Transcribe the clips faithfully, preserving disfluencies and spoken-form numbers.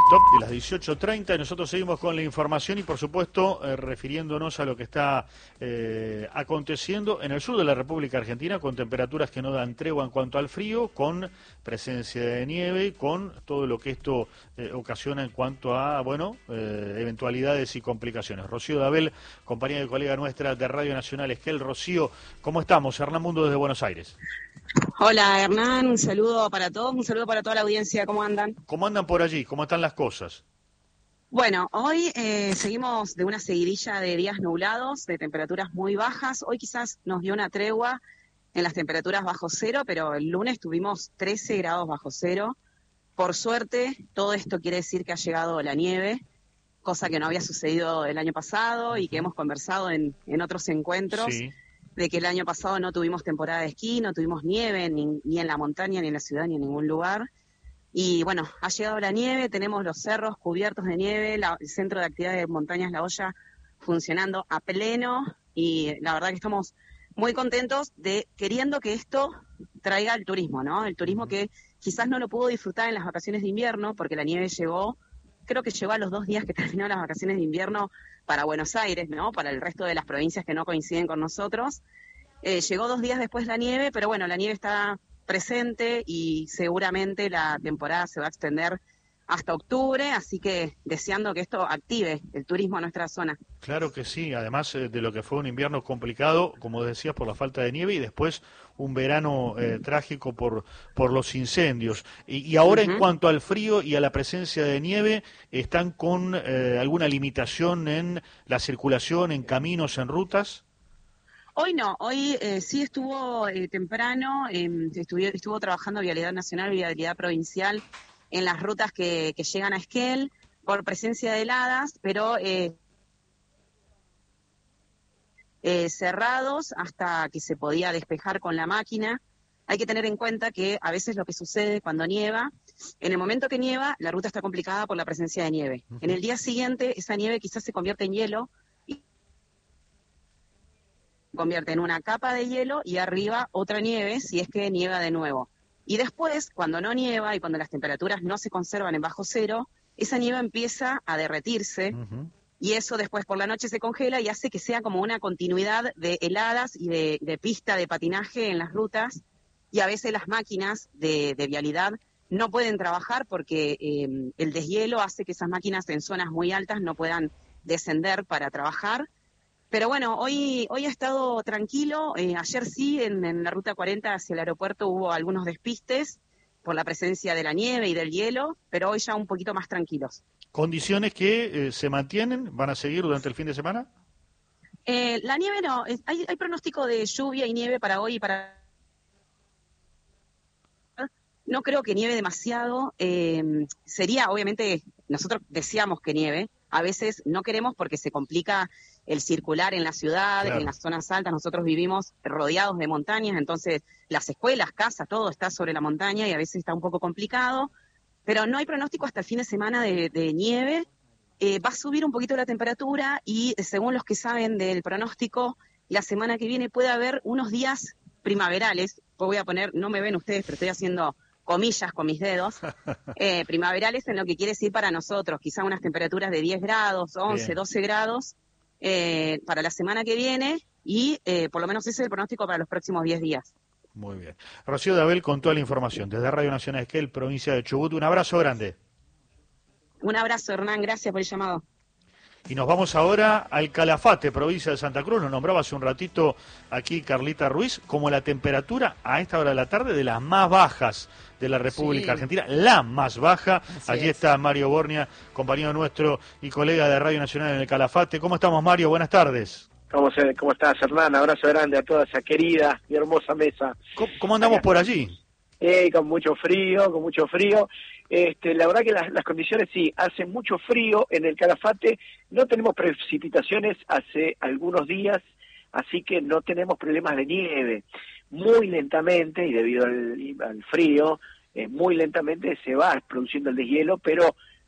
Top de las dieciocho treinta y nosotros seguimos con la información y por supuesto eh, refiriéndonos a lo que está eh, aconteciendo en el sur de la República Argentina con temperaturas que no dan tregua en cuanto al frío, con presencia de nieve, con todo lo que esto eh, ocasiona en cuanto a, bueno, eh, eventualidades y complicaciones. Rocío Dabel, compañera y colega nuestra de Radio Nacional Esquel. Rocío, ¿cómo estamos? Hernán Mundo desde Buenos Aires. Hola Hernán, un saludo para todos, un saludo para toda la audiencia, ¿cómo andan? ¿Cómo andan por allí? ¿Cómo están las cosas? Bueno, hoy eh, seguimos de una seguidilla de días nublados, de temperaturas muy bajas. Hoy quizás nos dio una tregua en las temperaturas bajo cero, pero el lunes tuvimos trece grados bajo cero. Por suerte, todo esto quiere decir que ha llegado la nieve, cosa que no había sucedido el año pasado y que hemos conversado en, en otros encuentros. Sí. De que el año pasado no tuvimos temporada de esquí, no tuvimos nieve ni, ni en la montaña, ni en la ciudad, ni en ningún lugar. Y bueno, ha llegado la nieve, tenemos los cerros cubiertos de nieve, la, el Centro de Actividades de Montañas La Hoya funcionando a pleno y la verdad que estamos muy contentos de queriendo que esto traiga el turismo, ¿no? El turismo que quizás no lo pudo disfrutar en las vacaciones de invierno porque la nieve llegó, creo que llegó a los dos días que terminaron las vacaciones de invierno para Buenos Aires, ¿no? Para el resto de las provincias que no coinciden con nosotros. Eh, llegó dos días después la nieve, pero bueno, la nieve está presente y seguramente la temporada se va a extender hasta octubre, así que deseando que esto active el turismo a nuestra zona. Claro que sí, además eh, de lo que fue un invierno complicado, como decías, por la falta de nieve y después un verano eh, trágico por por los incendios. Y, y ahora uh-huh. En cuanto al frío y a la presencia de nieve, ¿están con eh, alguna limitación en la circulación, en caminos, en rutas? Hoy no, hoy eh, sí estuvo eh, temprano, eh, estuvo, estuvo trabajando Vialidad Nacional, Vialidad Provincial en las rutas que, que llegan a Esquel por presencia de heladas, pero eh, eh, cerrados hasta que se podía despejar con la máquina. Hay que tener en cuenta que a veces lo que sucede cuando nieva, en el momento que nieva, la ruta está complicada por la presencia de nieve. Uh-huh. En el día siguiente, esa nieve quizás se convierte en hielo, convierte en una capa de hielo y arriba otra nieve si es que nieva de nuevo. Y después, cuando no nieva y cuando las temperaturas no se conservan en bajo cero, esa nieve empieza a derretirse uh-huh. y eso después por la noche se congela y hace que sea como una continuidad de heladas y de, de pista de patinaje en las rutas y a veces las máquinas de, de vialidad no pueden trabajar porque eh, el deshielo hace que esas máquinas en zonas muy altas no puedan descender para trabajar. Pero bueno, hoy hoy ha estado tranquilo. Eh, ayer sí, en, en la ruta cuarenta hacia el aeropuerto hubo algunos despistes por la presencia de la nieve y del hielo, pero hoy ya un poquito más tranquilos. ¿Condiciones que eh, se mantienen? ¿Van a seguir durante el fin de semana? Eh, la nieve no. Es, hay, hay pronóstico de lluvia y nieve para hoy y para... No creo que nieve demasiado. Eh, sería, obviamente, nosotros deseamos que nieve. A veces no queremos porque se complica el circular en la ciudad, claro. En las zonas altas. Nosotros vivimos rodeados de montañas, entonces las escuelas, casas, todo está sobre la montaña y a veces está un poco complicado. Pero no hay pronóstico hasta el fin de semana de, de nieve. Eh, va a subir un poquito la temperatura y según los que saben del pronóstico, la semana que viene puede haber unos días primaverales. Voy a poner, no me ven ustedes, pero estoy haciendo comillas con mis dedos, eh, primaverales en lo que quiere decir para nosotros, quizá unas temperaturas de diez grados, once, Bien. doce grados eh, para la semana que viene y eh, por lo menos ese es el pronóstico para los próximos diez días. Muy bien. Rocío Dabel con toda la información desde Radio Nacional Esquel, provincia de Chubut. Un abrazo grande. Un abrazo, Hernán, gracias por el llamado. Y nos vamos ahora al Calafate, provincia de Santa Cruz. Nos nombraba hace un ratito aquí Carlita Ruiz como la temperatura a esta hora de la tarde de las más bajas de la República sí. Argentina, la más baja. Así Allí es. Está Mario Bornia, compañero nuestro y colega de Radio Nacional en el Calafate. ¿Cómo estamos, Mario? Buenas tardes. ¿Cómo, se, cómo estás, Hernán? Abrazo grande a toda esa querida y hermosa mesa. ¿Cómo, cómo andamos por allí? Eh, con mucho frío, con mucho frío. Este, la verdad que las, las condiciones sí, hace mucho frío en el Calafate, no tenemos precipitaciones hace algunos días, así que no tenemos problemas de nieve. Muy lentamente, y debido al, al frío, eh, muy lentamente se va produciendo el deshielo, pero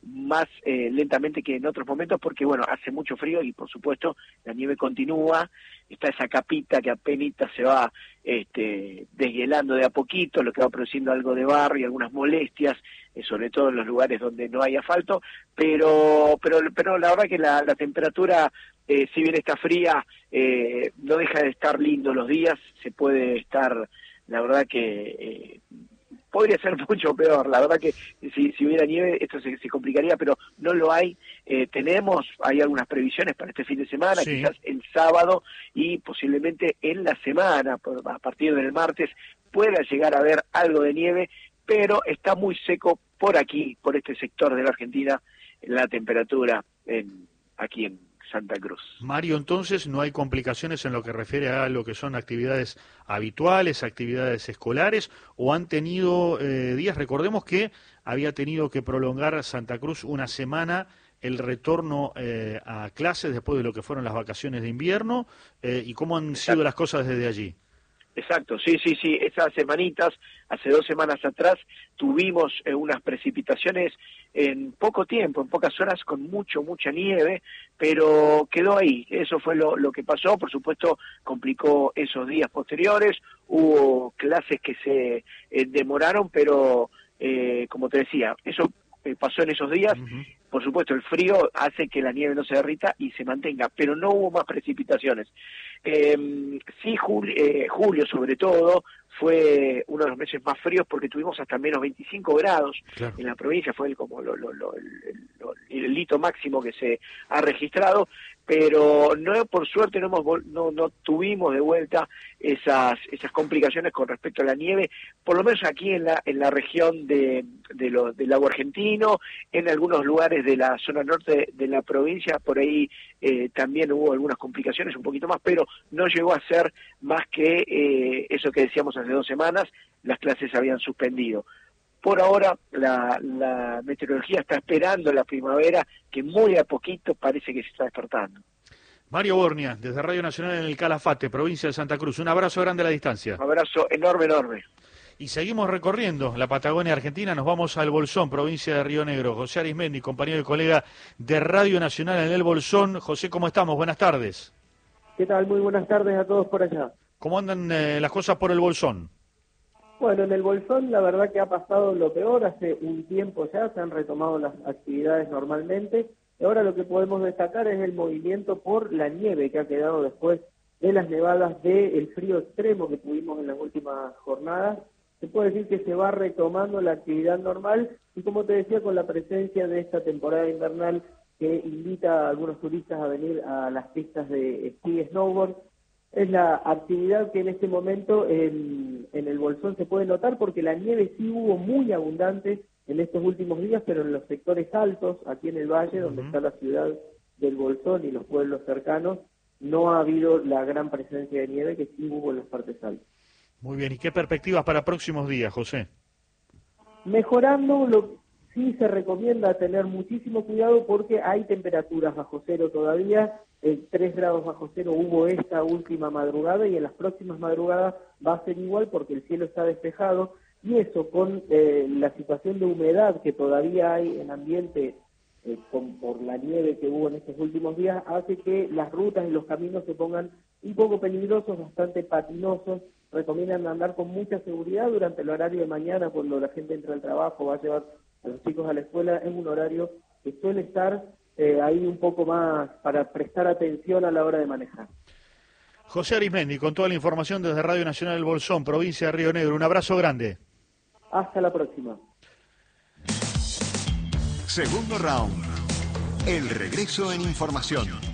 más eh, lentamente que en otros momentos porque, bueno, hace mucho frío y, por supuesto, la nieve continúa, está esa capita que apenas se va este, deshielando de a poquito, lo que va produciendo algo de barro y algunas molestias, eh, sobre todo en los lugares donde no hay asfalto, pero pero pero la verdad que la, la temperatura, eh, si bien está fría, eh, no deja de estar lindo los días, se puede estar, la verdad que... Eh, podría ser mucho peor, la verdad que si, si hubiera nieve esto se, se complicaría, pero no lo hay. Eh, tenemos, hay algunas previsiones para este fin de semana, sí. Quizás el sábado y posiblemente en la semana, por, a partir del martes, pueda llegar a haber algo de nieve, pero está muy seco por aquí, por este sector de la Argentina, la temperatura en, aquí en Santa Cruz. Mario, entonces no hay complicaciones en lo que refiere a lo que son actividades habituales, actividades escolares, o han tenido eh, días, recordemos que había tenido que prolongar Santa Cruz una semana el retorno eh, a clases después de lo que fueron las vacaciones de invierno, eh, y cómo han Exacto. sido las cosas desde allí. Exacto, sí, sí, sí, esas semanitas, hace dos semanas atrás, tuvimos eh, unas precipitaciones en poco tiempo, en pocas horas, con mucho, mucha nieve, pero quedó ahí, eso fue lo, lo que pasó, por supuesto, complicó esos días posteriores, hubo clases que se eh, demoraron, pero, eh, como te decía, eso eh, pasó en esos días. Uh-huh. Por supuesto, el frío hace que la nieve no se derrita y se mantenga, pero no hubo más precipitaciones. Eh, sí, julio, eh, julio sobre todo, fue uno de los meses más fríos porque tuvimos hasta menos veinticinco grados claro. En la provincia, fue el, como lo, lo, lo, el, el, el hito máximo que se ha registrado, pero no, por suerte no, hemos, no, no tuvimos de vuelta esas esas complicaciones con respecto a la nieve, por lo menos aquí en la en la región de, de lo, del lago argentino, en algunos lugares de la zona norte de, de la provincia, por ahí eh, también hubo algunas complicaciones, un poquito más, pero no llegó a ser más que eh, eso que decíamos hace dos semanas, las clases se habían suspendido. Por ahora la, la meteorología está esperando la primavera, que muy a poquito parece que se está despertando. Mario Bornia, desde Radio Nacional en el Calafate, provincia de Santa Cruz. Un abrazo grande a la distancia. Un abrazo enorme, enorme. Y seguimos recorriendo la Patagonia Argentina, nos vamos al Bolsón, provincia de Río Negro. José Arismendi, compañero y colega de Radio Nacional en el Bolsón. José, ¿cómo estamos? Buenas tardes. ¿Qué tal? Muy buenas tardes a todos por allá. ¿Cómo andan eh, las cosas por el Bolsón? Bueno, en el Bolsón la verdad que ha pasado lo peor, hace un tiempo ya se han retomado las actividades normalmente, y ahora lo que podemos destacar es el movimiento por la nieve que ha quedado después de las nevadas del frío extremo que tuvimos en las últimas jornadas. Se puede decir que se va retomando la actividad normal y, como te decía, con la presencia de esta temporada invernal que invita a algunos turistas a venir a las pistas de esquí y snowboard. Es la actividad que en este momento en, en el Bolsón se puede notar porque la nieve sí hubo muy abundante en estos últimos días, pero en los sectores altos, aquí en el valle, uh-huh. donde está la ciudad del Bolsón y los pueblos cercanos, no ha habido la gran presencia de nieve que sí hubo en las partes altas. Muy bien, ¿y qué perspectivas para próximos días, José? Mejorando, lo sí se recomienda tener muchísimo cuidado porque hay temperaturas bajo cero todavía. Eh, tres grados bajo cero hubo esta última madrugada y en las próximas madrugadas va a ser igual porque el cielo está despejado y eso con eh, la situación de humedad que todavía hay en ambiente eh, con, por la nieve que hubo en estos últimos días hace que las rutas y los caminos se pongan un poco peligrosos, bastante patinosos. Recomiendan andar con mucha seguridad durante el horario de mañana cuando la gente entra al trabajo, va a llevar a los chicos a la escuela, es un horario que suele estar Eh, ahí un poco más para prestar atención a la hora de manejar. José Arismendi, con toda la información desde Radio Nacional del Bolsón, provincia de Río Negro. Un abrazo grande. Hasta la próxima. Segundo round. El regreso en información.